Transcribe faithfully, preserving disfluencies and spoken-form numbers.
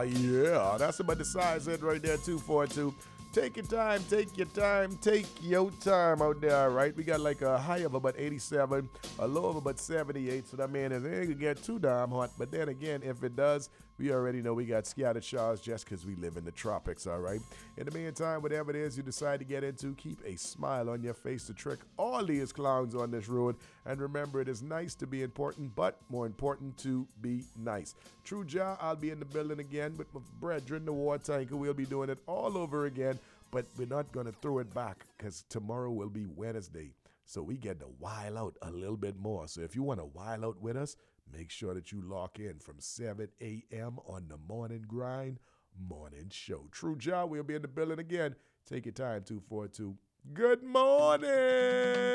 yeah, that's about the size head right there, two four two. Take your time, take your time, take your time out there, all right? We got like a high of about eighty-seven, a low of about seventy-eight, so that means it ain't gonna get too damn hot. But then again, if it does, we already know we got scattered showers just because we live in the tropics, all right? In the meantime, whatever it is you decide to get into, keep a smile on your face to trick all these clowns on this road. And remember, it is nice to be important, but more important to be nice. True Jah, I'll be in the building again with my brethren, the war tanker. We'll be doing it all over again, but we're not going to throw it back because tomorrow will be Wednesday. So we get to while out a little bit more. So if you want to while out with us, make sure that you lock in from seven a.m. on the Morning Grind Morning Show. True Jah, we'll be in the building again. Take your time, two four two. Good morning.